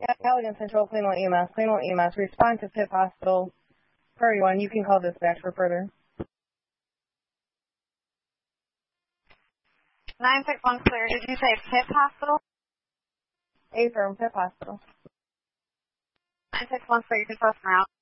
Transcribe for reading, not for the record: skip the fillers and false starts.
Halligan Central, Cleveland EMS. Cleveland EMS, respond to PIP Hospital. Prairie 1, you can call dispatch for further. 961 clear. Did you say PIP Hospital? Affirm, PIP Hospital. 961 clear. You can post route.